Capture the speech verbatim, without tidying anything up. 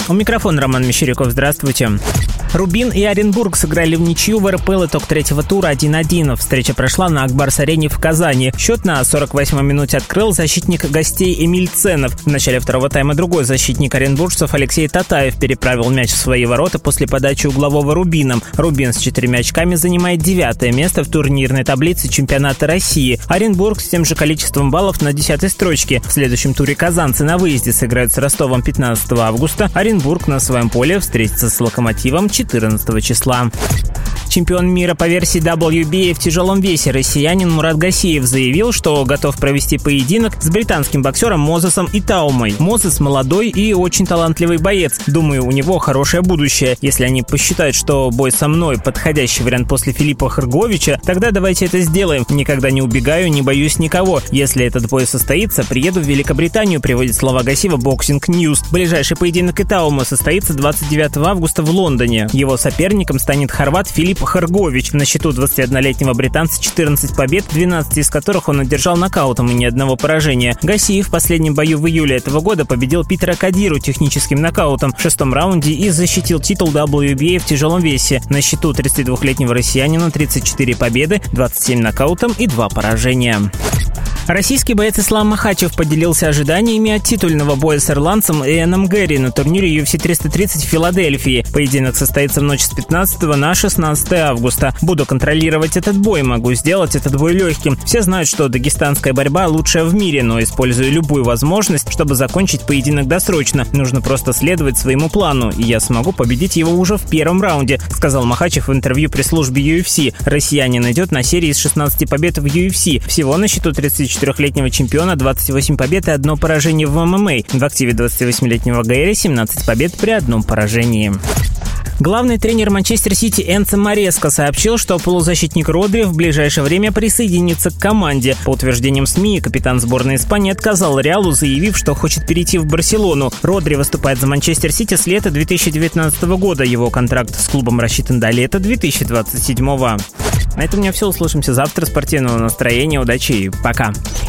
У микрофона Роман Мещеряков. Здравствуйте. Рубин и Оренбург сыграли в ничью в эр пэ эл итог третьего тура один один. Встреча прошла на Акбарс-арене в Казани. Счет на сорок восьмой минуте открыл защитник гостей Эмиль Ценов. В начале второго тайма другой защитник оренбуржцев Алексей Татаев переправил мяч в свои ворота после подачи углового Рубином. Рубин с четырьмя очками занимает девятое место в турнирной таблице чемпионата России. Оренбург с тем же количеством баллов на десятой строчке. В следующем туре казанцы на выезде сыграют с Ростовом пятнадцатого августа. Оренбург на своем поле встретится с Локомотивом четырнадцатого числа. Чемпион мира по версии дабл ю би эй в тяжелом весе россиянин Мурат Гасиев заявил, что готов провести поединок с британским боксером Мозесом Итаумой. Мозес молодой и очень талантливый боец. Думаю, у него хорошее будущее. Если они посчитают, что бой со мной подходящий вариант после Филиппа Хрговича, тогда давайте это сделаем. Никогда не убегаю, не боюсь никого. Если этот бой состоится, приеду в Великобританию, приводит слова Гасиева Boxing News. Ближайший поединок Итаума состоится двадцать девятого августа в Лондоне. Его соперником станет хорват Филипп Хргович. На счету двадцатиоднолетнего британца четырнадцать побед, двенадцать из которых он одержал нокаутом и ни одного поражения. Гасиев в последнем бою в июле этого года победил Питера Кадиру техническим нокаутом в шестом раунде и защитил титул дабл ю би эй в тяжелом весе. На счету тридцатидвухлетнего россиянина тридцать четыре победы, двадцать семь нокаутом и два поражения. Российский боец Ислам Махачев поделился ожиданиями от титульного боя с ирландцем Иэном Гэри на турнире ю эф си триста тридцать в Филадельфии. Поединок состоится в ночь с пятнадцатого на шестнадцатое августа. Буду контролировать этот бой, могу сделать этот бой легким. Все знают, что дагестанская борьба лучшая в мире, но использую любую возможность, чтобы закончить поединок досрочно. Нужно просто следовать своему плану, и я смогу победить его уже в первом раунде, сказал Махачев в интервью пресс-службе ю эф си. Россиянин идет на серии из шестнадцати побед в ю эф си. Всего на счету тридцатичетырёхлетнего чемпиона двадцать восемь побед и одно поражение в эм эм а. В активе двадцативосьмилетнего Гэри семнадцать побед при одном поражении. Главный тренер Манчестер Сити Энцо Мареско сообщил, что полузащитник Родри в ближайшее время присоединится к команде. По утверждениям СМИ, капитан сборной Испании отказал Реалу, заявив, что хочет перейти в Барселону. Родри выступает за Манчестер Сити с лета две тысячи девятнадцатого года. Его контракт с клубом рассчитан до лета две тысячи двадцать седьмого. На этом у меня все. Услышимся завтра. Спортивного настроения, удачи и пока.